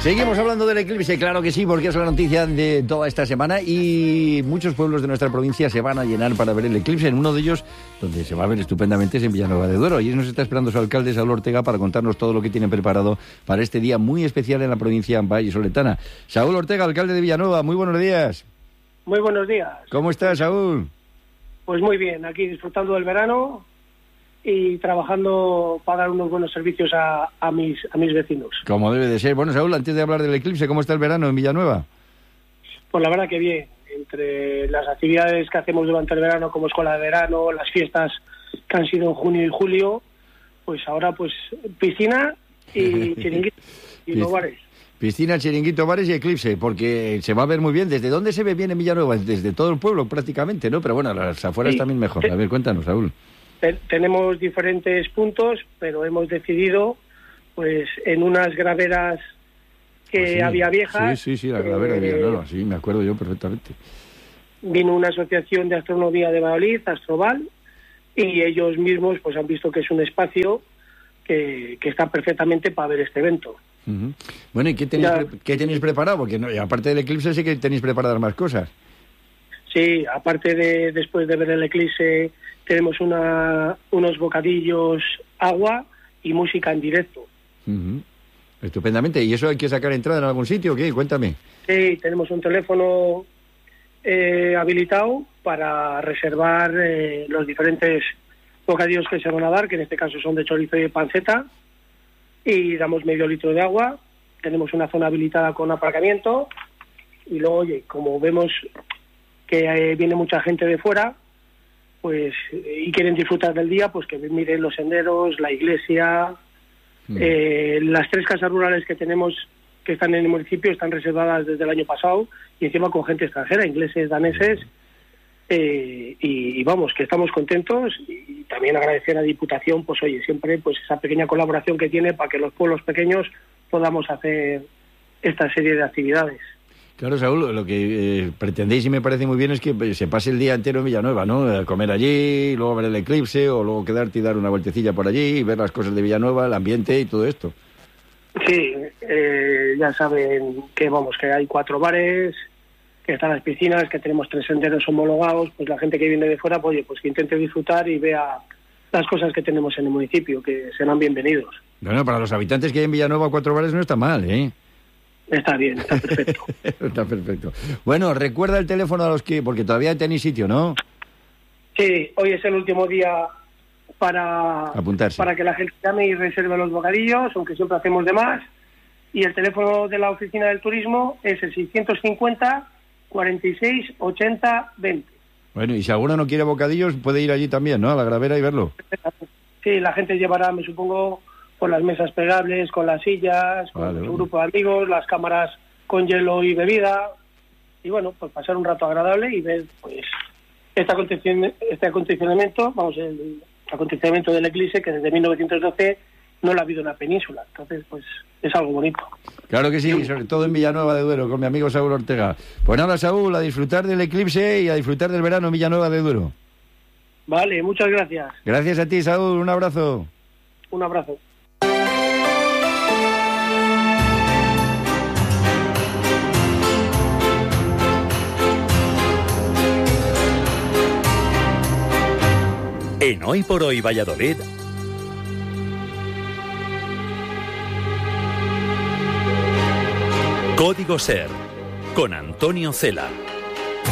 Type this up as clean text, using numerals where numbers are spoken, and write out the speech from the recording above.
Seguimos hablando del eclipse, claro que sí, porque es la noticia de toda esta semana y muchos pueblos de nuestra provincia se van a llenar para ver el eclipse. En uno de ellos, donde se va a ver estupendamente, es en Villanueva de Duero. Y nos está esperando su alcalde, Saúl Ortega, para contarnos todo lo que tienen preparado para este día muy especial en la provincia vallisoletana. Saúl Ortega, alcalde de Villanueva, muy buenos días. Muy buenos días. ¿Cómo estás, Saúl? Pues muy bien, aquí disfrutando del verano y trabajando para dar unos buenos servicios a mis vecinos. Como debe de ser. Bueno, Saúl, antes de hablar del eclipse, ¿cómo está el verano en Villanueva? Pues la verdad que bien. Entre las actividades que hacemos durante el verano, como escuela de verano, las fiestas que han sido en junio y julio, pues ahora pues piscina y chiringuito y no bares. Piscina, chiringuito, bares y eclipse, porque se va a ver muy bien. ¿Desde dónde se ve bien en Villanueva? Desde todo el pueblo prácticamente, ¿no? Pero bueno, a las afueras sí, también mejor. A ver, cuéntanos, Saúl. Tenemos diferentes puntos, pero hemos decidido, pues, en unas graveras que había viejas. Sí, la gravera de Villanueva, sí, me acuerdo yo perfectamente. Vino una asociación de astronomía de Valladolid, Astroval, y ellos mismos, pues, han visto que es un espacio que está perfectamente para ver este evento. Uh-huh. Bueno, ¿y qué tenéis preparado? Porque no, aparte del eclipse sí que tenéis preparadas más cosas. Sí, aparte de después de ver el eclipse, tenemos unos bocadillos, agua y música en directo. Uh-huh. Estupendamente. ¿Y eso hay que sacar entrada en algún sitio o qué? Cuéntame. Sí, tenemos un teléfono habilitado para reservar los diferentes bocadillos que se van a dar, que en este caso son de chorizo y de panceta, y damos medio litro de agua. Tenemos una zona habilitada con aparcamiento y luego, oye, como vemos que viene mucha gente de fuera, pues y quieren disfrutar del día, pues que miren los senderos, la iglesia. Las 3 casas rurales que tenemos que están en el municipio están reservadas desde el año pasado y encima con gente extranjera, ingleses, daneses, y vamos, que estamos contentos y también agradecer a Diputación, pues oye, siempre pues esa pequeña colaboración que tiene para que los pueblos pequeños podamos hacer esta serie de actividades. Claro, Saúl, lo que pretendéis y me parece muy bien es que se pase el día entero en Villanueva, ¿no? A comer allí, luego ver el eclipse, o luego quedarte y dar una vueltecilla por allí y ver las cosas de Villanueva, el ambiente y todo esto. Sí, ya saben que vamos, que hay 4 bares, que están las piscinas, que tenemos 3 senderos homologados, pues la gente que viene de fuera, pues, oye, pues que intente disfrutar y vea las cosas que tenemos en el municipio, que serán bienvenidos. Bueno, para los habitantes que hay en Villanueva 4 bares no está mal, ¿eh? Está bien, está perfecto. Está perfecto. Bueno, recuerda el teléfono a los que... Porque todavía tenéis sitio, ¿no? Sí, hoy es el último día para apuntarse, para que la gente llame y reserve los bocadillos, aunque siempre hacemos de más. Y el teléfono de la oficina del turismo es el 650 46 80 20. Bueno, y si alguno no quiere bocadillos, puede ir allí también, ¿no? A la gravera y verlo. Sí, la gente llevará, me supongo, con las mesas plegables, con las sillas, con su grupo de amigos, las cámaras con hielo y bebida, y bueno, pues pasar un rato agradable y ver pues este acondicionamiento, el acondicionamiento del eclipse, que desde 1912 no lo ha habido en la península, entonces pues es algo bonito. Claro que sí, sobre todo en Villanueva de Duero, con mi amigo Saúl Ortega. Pues nada, Saúl, a disfrutar del eclipse y a disfrutar del verano en Villanueva de Duero. Vale, muchas gracias. Gracias a ti, Saúl, un abrazo. Un abrazo. En Hoy por Hoy Valladolid, Código Ser, con Antonio Cela.